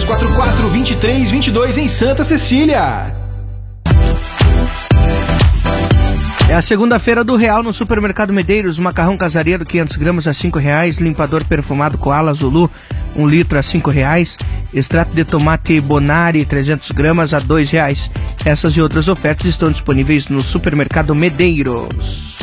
3244-2322 em Santa Cecília. É a segunda-feira do Real no Supermercado Medeiros. Macarrão casareiro 500 gramas a R$5. Limpador perfumado Koala Zulu 1 litro a R$5. Extrato de tomate Bonari 300 gramas a R$2. Essas e outras ofertas estão disponíveis no Supermercado Medeiros.